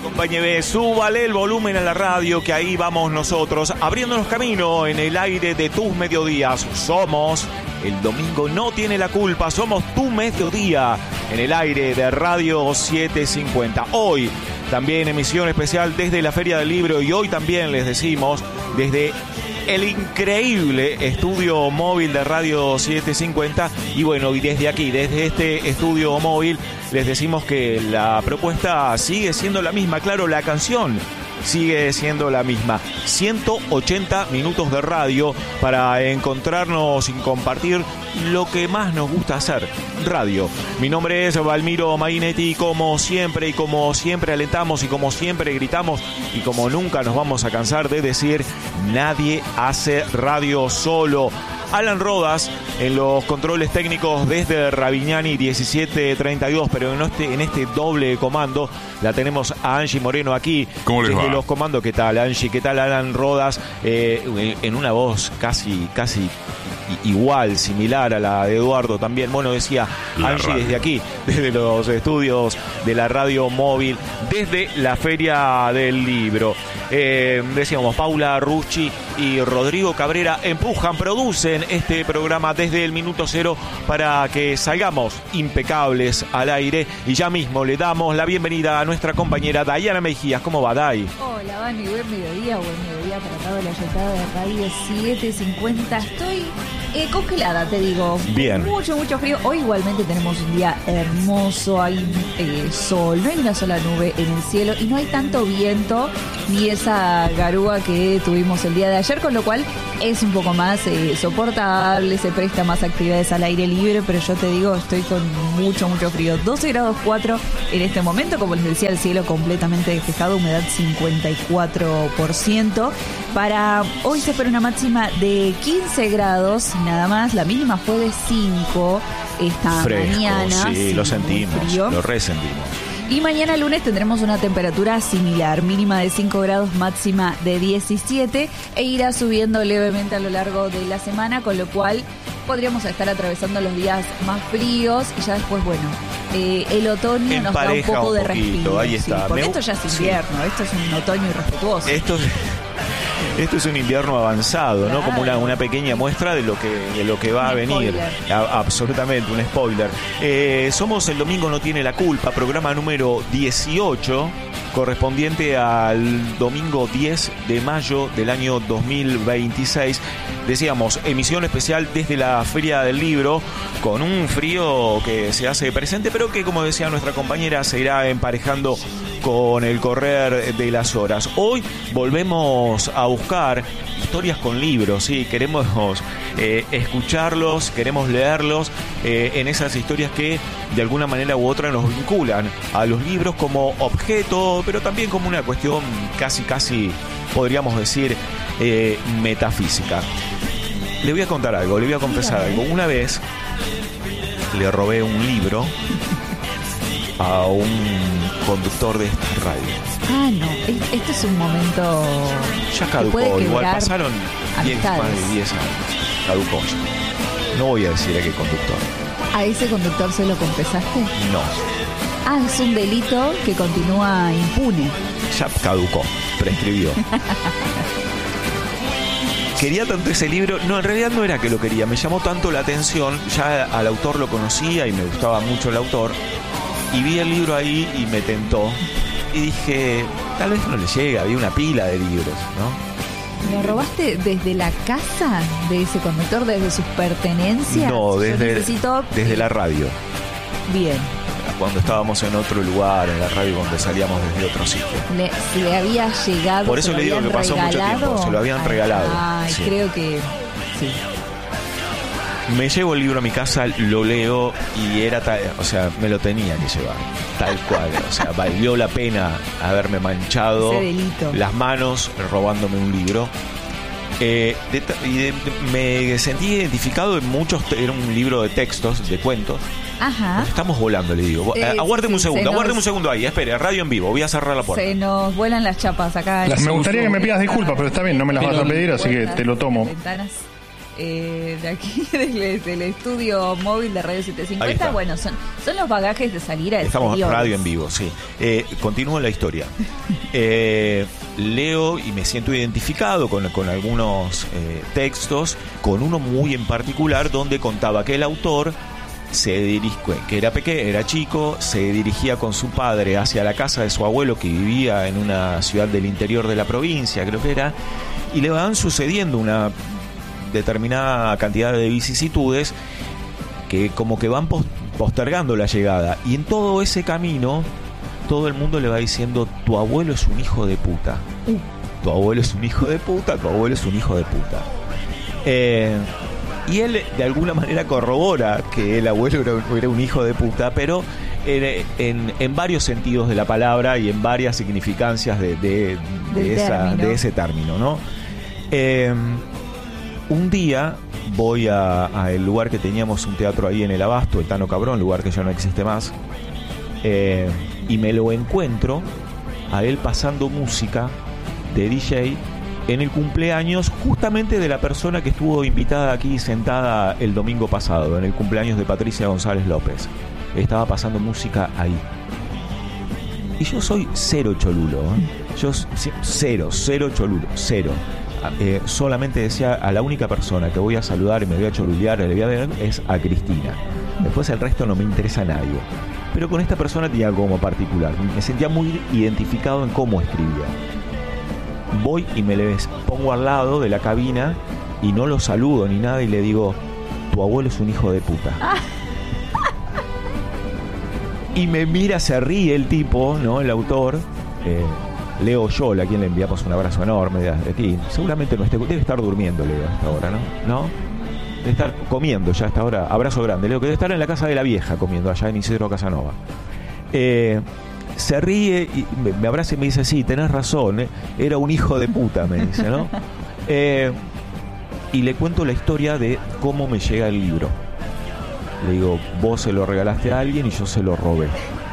Acompáñeme, súbale el volumen a la radio, que ahí vamos nosotros, abriéndonos camino en el aire de tus mediodías. Somos El Domingo No Tiene la Culpa, somos tu mediodía en el aire de Radio 750. Hoy también emisión especial desde la Feria del Libro, y hoy también les decimos desde el increíble estudio móvil de Radio 750. Y bueno, y desde aquí, desde este estudio móvil, les decimos que la propuesta sigue siendo la misma. Claro, la canción sigue siendo la misma. 180 minutos de radio para encontrarnos y compartir lo que más nos gusta hacer, radio. Mi nombre es Valmiro Mainetti, y como siempre alentamos, y como siempre gritamos, y como nunca nos vamos a cansar de decir, nadie hace radio solo. Alan Rodas en los controles técnicos desde Ravignani 1732, pero en este doble comando la tenemos a Angie Moreno aquí. ¿Cómo les va? Los comandos. ¿Qué tal, Angie? ¿Qué tal, Alan Rodas? En una voz casi igual, similar a la de Eduardo también. Bueno, decía Angie desde aquí, desde los estudios de la radio móvil, desde la Feria del Libro. Decíamos, Paula Ruschi y Rodrigo Cabrera producen este programa desde el minuto cero para que salgamos impecables al aire. Y ya mismo le damos la bienvenida a nuestra compañera Dayana Mejías. ¿Cómo va, Day? Hola, Vani, buen mediodía para toda la ayuda de Radio 750. Estoy congelada, te digo. Bien. Mucho frío. Hoy igualmente tenemos un día hermoso, hay sol, no hay una sola nube en el cielo y no hay tanto viento ni esa garúa que tuvimos el día de ayer, con lo cual es un poco más soportable, se presta más actividades al aire libre, pero yo te digo, estoy con mucho frío. 12 grados 4 en este momento, como les decía, el cielo completamente despejado, humedad 54%. Para hoy se espera una máxima de 15 grados, nada más. La mínima fue de 5 esta mañana. Sí, lo sentimos, lo resentimos. Y mañana lunes tendremos una temperatura similar, mínima de 5 grados, máxima de 17, e irá subiendo levemente a lo largo de la semana, con lo cual podríamos estar atravesando los días más fríos y ya después, bueno, el otoño nos da un poco de respiro. Ahí está. Sí, porque esto ya es invierno, esto es un otoño irrespetuoso. Esto es un invierno avanzado, ¿no? Como una pequeña muestra de lo que va a venir. Absolutamente, un spoiler. Somos El Domingo No Tiene la Culpa, programa número 18, correspondiente al domingo 10 de mayo del año 2026. Decíamos, emisión especial desde la Feria del Libro, con un frío que se hace presente, pero que, como decía nuestra compañera, se irá emparejando con el correr de las horas. Hoy volvemos a buscar historias con libros, ¿sí? Queremos escucharlos, queremos leerlos en esas historias que de alguna manera u otra nos vinculan a los libros como objeto, pero también como una cuestión casi podríamos decir metafísica. Le voy a contar algo, le voy a confesar algo. Una vez le robé un libro a un conductor de esta radio. No, este es un momento. Ya caducó, igual pasaron 10 años. Caducó. No voy a decir a qué conductor. ¿A ese conductor se lo confesaste? No. Es un delito que continúa impune. Ya caducó, prescribió. Quería tanto ese libro, no, en realidad no era que lo quería, me llamó tanto la atención, ya al autor lo conocía y me gustaba mucho el autor, y vi el libro ahí y me tentó, y dije, tal vez no le llega, había una pila de libros, ¿no? ¿Lo robaste desde la casa de ese conductor, desde sus pertenencias? No, desde la radio. Bien. Cuando estábamos en otro lugar, en la radio, cuando salíamos desde otro sitio. ¿Le había llegado? Por eso le digo que pasó mucho tiempo, se lo habían regalado. Sí. Creo que sí. Me llevo el libro a mi casa, lo leo y me lo tenía que llevar, tal cual. O sea, valió la pena haberme manchado las manos robándome un libro. Me sentí identificado en muchos. Era un libro de textos, de cuentos. Ajá. Estamos volando, le digo. Aguárdeme un segundo ahí, espere, radio en vivo, voy a cerrar la puerta. Se nos vuelan las chapas acá. Me gustaría que me pidas disculpas, pero está bien, no me las vas a pedir, así que te lo tomo. de aquí, del estudio móvil de Radio Ahí 750. está. Bueno, son los bagajes de salir a Estamos exteriores. radio en vivo, sí. Continúo la historia. Leo y me siento identificado con algunos textos, con uno muy en particular donde contaba que el autor que era chico, se dirigía con su padre hacia la casa de su abuelo que vivía en una ciudad del interior de la provincia, creo que era, y le van sucediendo una determinada cantidad de vicisitudes que como que van postergando la llegada, y en todo ese camino todo el mundo le va diciendo: tu abuelo es un hijo de puta, tu abuelo es un hijo de puta, tu abuelo es un hijo de puta. Y él de alguna manera corrobora que el abuelo era un hijo de puta, pero en varios sentidos de la palabra y en varias significancias de ese término, ¿no? Un día voy a el lugar que teníamos un teatro ahí en el Abasto, el Tano Cabrón, lugar que ya no existe más, y me lo encuentro a él pasando música de DJ en el cumpleaños justamente de la persona que estuvo invitada aquí sentada el domingo pasado, en el cumpleaños de Patricia González López. Estaba pasando música ahí. Y yo soy cero cholulo, ¿eh? Yo cero cholulo, cero. Solamente decía, a la única persona que voy a saludar y me voy a cholulear, le voy a ver, es a Cristina. Después el resto no me interesa a nadie. Pero con esta persona tenía algo como particular. Me sentía muy identificado en cómo escribía. Voy y me le pongo al lado de la cabina y no lo saludo ni nada y le digo: tu abuelo es un hijo de puta. Y me mira, se ríe el tipo, ¿no? El autor, Leo Yola, a quien le enviamos un abrazo enorme de aquí. Seguramente no debe estar durmiendo Leo a esta hora, ¿no? Debe estar comiendo ya a esta hora. Abrazo grande, Leo, que debe estar en la casa de la vieja comiendo allá en Isidro Casanova. Se ríe y me abraza y me dice: sí, tenés razón, era un hijo de puta, me dice, ¿no? Y le cuento la historia de cómo me llega el libro. Le digo: vos se lo regalaste a alguien y yo se lo robé.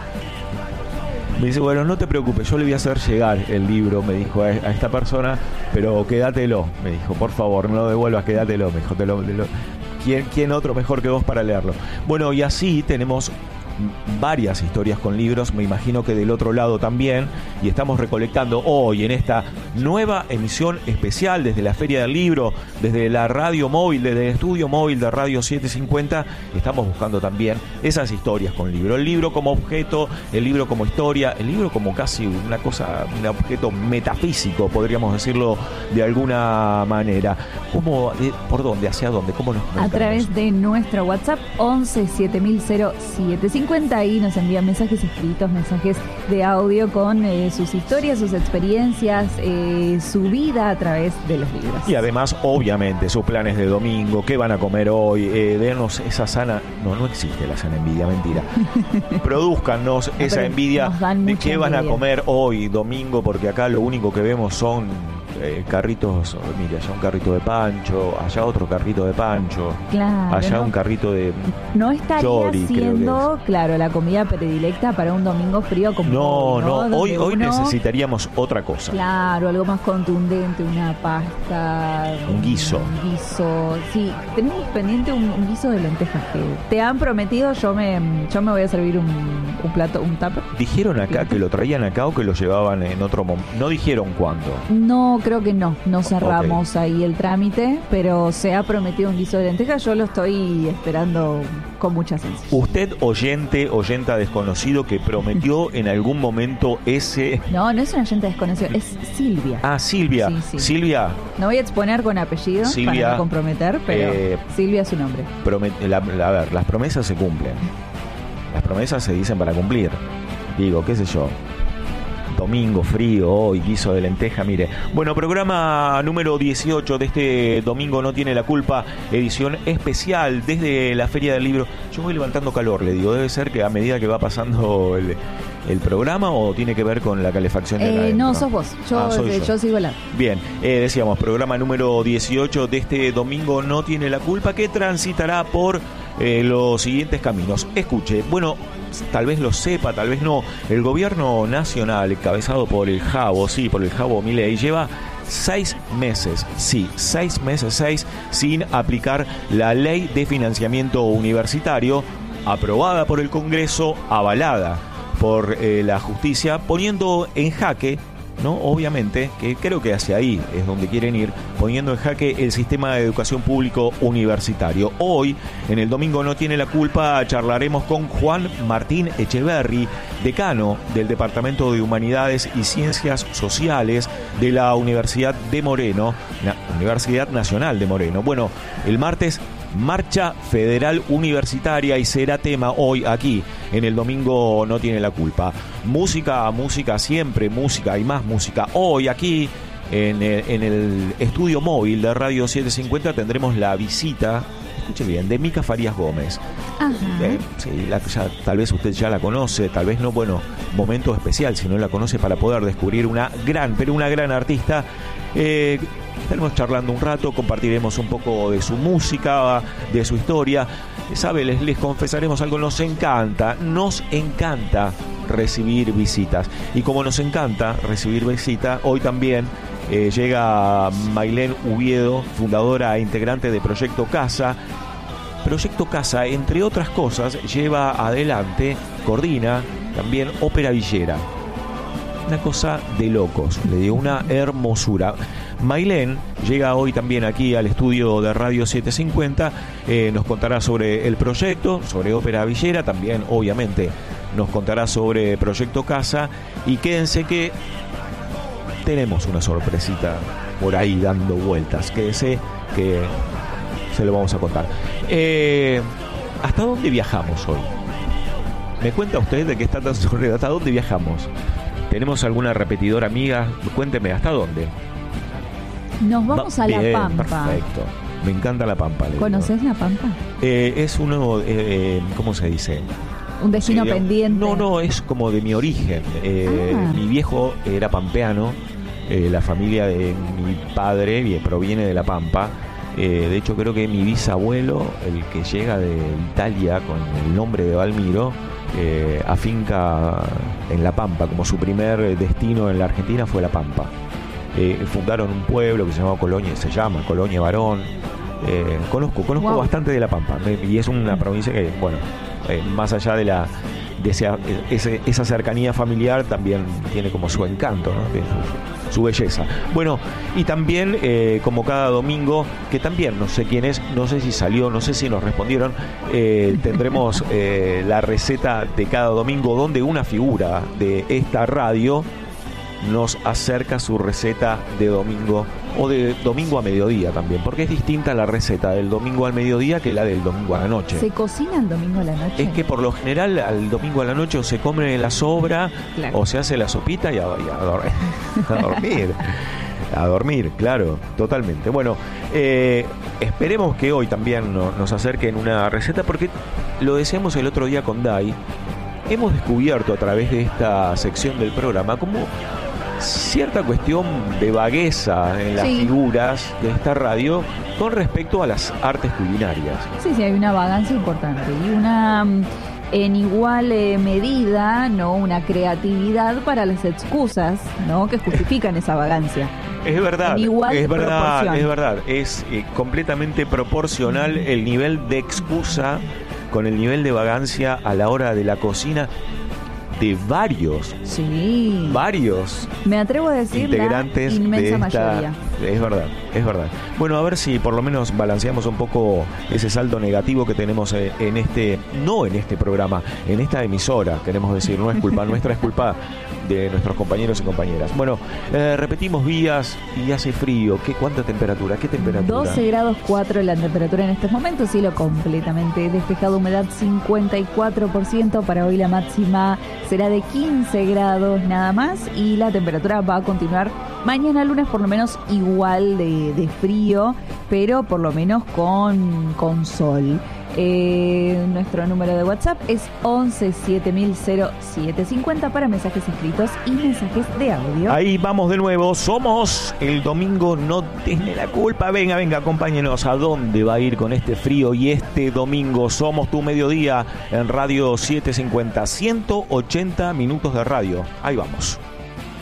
Me dice: bueno, no te preocupes, yo le voy a hacer llegar el libro, me dijo, a esta persona, pero quédatelo, me dijo, por favor, no lo devuelvas, quédatelo, me dijo, ¿quién otro mejor que vos para leerlo? Bueno, y así tenemos varias historias con libros, me imagino que del otro lado también, y estamos recolectando hoy en esta nueva emisión especial desde la Feria del Libro, desde la radio móvil, desde el estudio móvil de Radio 750, estamos buscando también esas historias con libro, el libro como objeto, el libro como historia, el libro como casi un objeto metafísico, podríamos decirlo de alguna manera. ¿Cómo, por dónde, hacia dónde, cómo nos comunicamos? A través de nuestro WhatsApp 11 7000 750. Ahí nos envían mensajes escritos, mensajes de audio con sus historias, sus experiencias, su vida a través de los libros. Y además, obviamente, sus planes de domingo, qué van a comer hoy, denos esa sana... No existe la sana envidia, mentira. Produzcanos esa envidia de qué van a comer hoy, domingo, porque acá lo único que vemos son carritos, mira, allá un carrito de pancho, allá otro carrito de pancho, claro, allá un carrito de no estaría chori, siendo, claro, la comida predilecta para un domingo frío como hoy necesitaríamos otra cosa. Claro, algo más contundente, una pasta, un guiso. Sí, tenemos pendiente un guiso de lentejas que te han prometido. Yo me voy a servir un plato, un tupper. ¿Dijeron acá que lo traían acá o que lo llevaban en otro momento? ¿No dijeron cuándo? No, creo que no cerramos ahí el trámite, pero se ha prometido un guiso de lentejas. Yo lo estoy esperando con mucha ansias. Usted, oyenta desconocido, que prometió en algún momento ese... No es una oyenta desconocida, es Silvia. Ah, Silvia. Sí. Silvia. No voy a exponer con apellido Silvia, para no comprometer, pero Silvia es su nombre. A ver, las promesas se cumplen. Las promesas se dicen para cumplir. Digo, qué sé yo, domingo frío, hoy guiso de lenteja, mire. Bueno, programa número 18 de este Domingo No Tiene la Culpa, edición especial desde la Feria del Libro. Yo voy levantando calor, le digo, debe ser que a medida que va pasando el programa, o tiene que ver con la calefacción de acá adentro. No, sos vos, yo sigo la. Bien, decíamos, programa número 18 de este Domingo No Tiene la Culpa, que transitará por los siguientes caminos. Escuche, bueno, tal vez lo sepa, tal vez no. El gobierno nacional, encabezado por el Jabo, por el Jabo Milei, lleva 6 meses, 6 meses, sin aplicar la ley de financiamiento universitario, aprobada por el Congreso, avalada por la justicia, poniendo en jaque, ¿no? Obviamente, que creo que hacia ahí es donde quieren ir, poniendo en jaque el sistema de educación público universitario. Hoy, en el Domingo No Tiene la Culpa, charlaremos con Juan Martín Echeverri, decano del Departamento de Humanidades y Ciencias Sociales de la Universidad de Moreno, Universidad Nacional de Moreno. Bueno, el martes, Marcha Federal Universitaria, y será tema hoy aquí en el Domingo No Tiene la Culpa. Música siempre, música y más música. Hoy aquí en el estudio móvil de Radio 750 tendremos la visita, escuche bien, de Mica Farías Gómez. Sí, tal vez usted ya la conoce, tal vez no, bueno, momento especial si no la conoce para poder descubrir una gran artista. Estaremos charlando un rato, compartiremos un poco de su música, de su historia. ¿Sabe? Les confesaremos algo, nos encanta recibir visitas. Y como nos encanta recibir visitas, hoy también llega Mailén Uviedo, fundadora e integrante de Proyecto Casa. Proyecto Casa, entre otras cosas, lleva adelante, coordina también Ópera Villera. Una cosa de locos, le digo, una hermosura. Mailén llega hoy también aquí al estudio de Radio 750, nos contará sobre el proyecto, sobre Ópera Villera, también obviamente nos contará sobre Proyecto Casa, y quédense que tenemos una sorpresita por ahí dando vueltas, quédense que se lo vamos a contar. ¿Hasta dónde viajamos hoy? ¿Me cuenta usted de qué está tan sobre hasta dónde viajamos? ¿Tenemos alguna repetidora amiga? Cuénteme, ¿hasta dónde? Nos vamos a La Pampa. Perfecto. Me encanta La Pampa. ¿Conoces La Pampa? Es uno, ¿cómo se dice? Un destino pendiente. No, es como de mi origen. Mi viejo era pampeano. La familia de mi padre proviene de La Pampa. De hecho, creo que mi bisabuelo, el que llega de Italia con el nombre de Valmiro, afinca en La Pampa, como su primer destino en la Argentina fue La Pampa. Fundaron un pueblo que se llama Colonia Barón. Conozco bastante de La Pampa, y es una provincia que, bueno, más allá de esa cercanía familiar, también tiene como su encanto, ¿no? Tiene su belleza. Bueno, y también como cada domingo, que también no sé quién es, no sé si salió, no sé si nos respondieron, tendremos la receta de cada domingo, donde una figura de esta radio nos acerca su receta de domingo, o de domingo a mediodía también, porque es distinta la receta del domingo al mediodía que la del domingo a la noche. ¿Se cocina el domingo a la noche? Es que por lo general al domingo a la noche o se come la sobra, claro, o se hace la sopita y a dormir. A dormir, claro, totalmente. Bueno, esperemos que hoy también nos acerquen una receta, porque lo decíamos el otro día con Dai. Hemos descubierto a través de esta sección del programa como cierta cuestión de vagueza en las figuras de esta radio con respecto a las artes culinarias. Sí, hay una vagancia importante y una en igual medida, ¿no? Una creatividad para las excusas, ¿no? Que justifican esa vagancia. Es verdad, es verdad. Es completamente proporcional el nivel de excusa con el nivel de vagancia a la hora de la cocina de varios, me atrevo a decir, integrantes la inmensa de esta mayoría. Es verdad. Bueno, a ver si por lo menos balanceamos un poco ese saldo negativo que tenemos en este programa, en esta emisora, queremos decir, no es culpa nuestra, es culpa de nuestros compañeros y compañeras. Bueno, repetimos vías y hace frío. ¿Cuánta temperatura? ¿Qué temperatura? 12 grados 4 la temperatura en estos momentos, cielo completamente despejado, humedad 54%, para hoy la máxima será de 15 grados nada más, y la temperatura va a continuar mañana lunes por lo menos igual de frío, pero por lo menos con sol. Nuestro número de WhatsApp es 11 7000 0750 para mensajes escritos y mensajes de audio. Ahí vamos de nuevo. Somos El Domingo No Tiene la Culpa. Venga, acompáñenos. ¿A dónde va a ir con este frío? Y este domingo somos Tu Mediodía en Radio 750. 180 minutos de radio. Ahí vamos.